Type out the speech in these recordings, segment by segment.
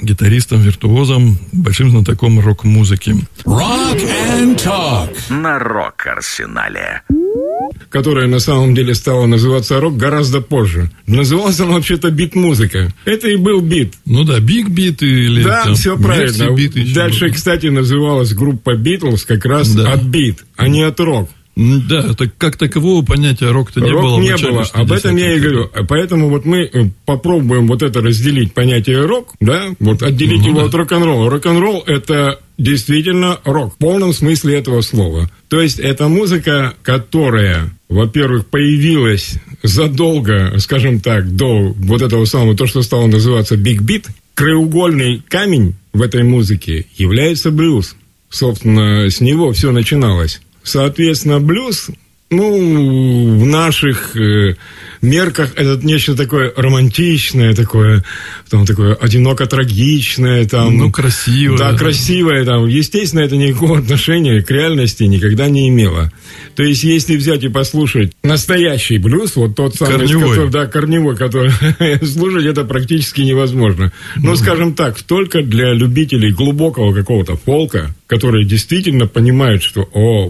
гитаристом-виртуозом, большим знатоком рок-музыки. Rock and Talk на Рок-Арсенале. Которая на самом деле стала называться рок гораздо позже. Назывался он вообще-то бит-музыка. Это и был бит. Ну да, Big Beat или... Да, там, все правильно. Дальше, кстати, называлась группа Битлз как раз от бит, а не от рок. Да, так как такового понятия рок-то не было. Рок не было, об этом я и говорю. Поэтому вот мы попробуем вот это разделить, понятие рок, да, вот отделить его от рок-н-ролла. Рок-н-ролл – это действительно рок, в полном смысле этого слова. То есть это музыка, которая, во-первых, появилась задолго, скажем так, до вот этого самого, то, что стало называться Big Beat. Краеугольный камень в этой музыке является блюз. Собственно, с него все начиналось. Соответственно, блюз, в наших мерках это нечто такое романтичное, такое одиноко-трагичное. Красивое. Да, красивое. Естественно, это никакого отношения к реальности никогда не имело. То есть, если взять и послушать настоящий блюз, вот тот самый, корневой, который слушать, это практически невозможно. Но, скажем так, только для любителей глубокого какого-то фолка, которые действительно понимают, что,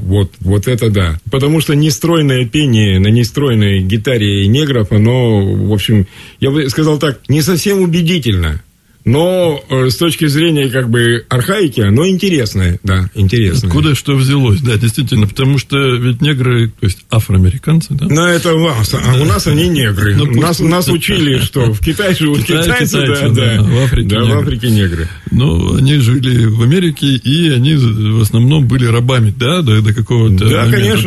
вот это да. Потому что нестройное пение на нестройной гитаре негров, оно, в общем, я бы сказал так, не совсем убедительно. Но с точки зрения архаики, оно интересное, да, интересное. Откуда что взялось, да, действительно, потому что ведь негры, то есть афроамериканцы, да? Ну, это у вас, а у нас они негры. Нас учили, что в Китае живут китайцы, да, в Африке негры. Но они жили в Америке, и они в основном были рабами, да, до какого-то момента, конечно,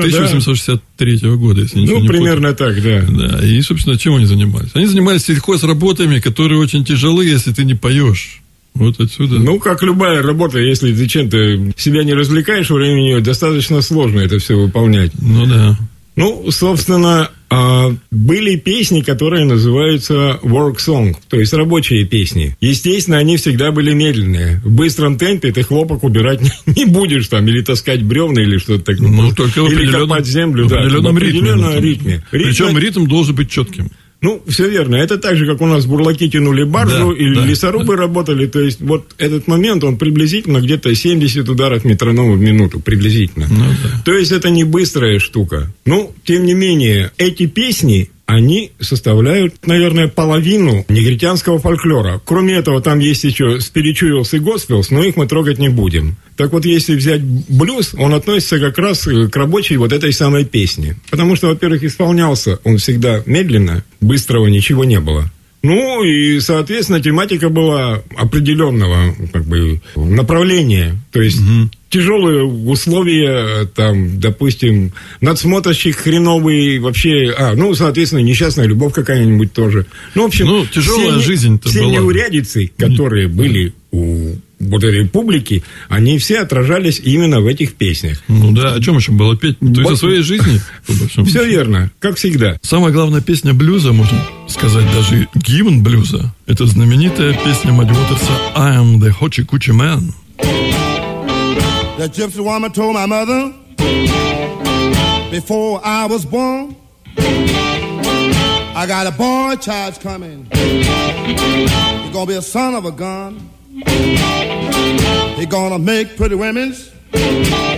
1863 года, если ничего не примерно так, да. Да, и, собственно, чем они занимались? Они занимались сельхозработами, которые очень тяжелые, если ты не поешь. Вот отсюда. Как любая работа, если ты чем-то себя не развлекаешь во время нее, достаточно сложно это все выполнять. Ну да. Собственно, были песни, которые называются work song, то есть рабочие песни. Естественно, они всегда были медленные. В быстром темпе ты хлопок убирать не будешь или таскать бревна, или что-то такое. Только или копать землю. В определенном ритме. Причем ритм должен быть четким. Все верно. Это так же, как у нас бурлаки тянули баржу, или лесорубы работали. То есть, вот этот момент, он приблизительно где-то 70 ударов метронома в минуту. Приблизительно. То есть, это не быстрая штука. Тем не менее, эти песни, они составляют, наверное, половину негритянского фольклора. Кроме этого, там есть еще спиричуэлс и госпелс, но их мы трогать не будем. Так вот, если взять блюз, он относится как раз к рабочей вот этой самой песне. Потому что, во-первых, исполнялся он всегда медленно, быстрого ничего не было. И, соответственно, тематика была определенного направления. То есть тяжелые условия, допустим, надсмотрщик хреновый, вообще, соответственно, несчастная любовь какая-нибудь тоже. В общем, тяжелая жизнь-то все была. неурядицы, которые были у вот этой публики, они все отражались именно в этих песнях. О чем еще было петь? То есть о своей жизни? Все верно, как всегда. Самая главная песня блюза, можно сказать, даже гимн блюза, это знаменитая песня Мадди Уотерса «I am the Hoochie Coochie Man». The gypsy woman told my mother before I was born, I got a boy child's coming. He's gonna be a son of a gun. He's gonna make pretty women's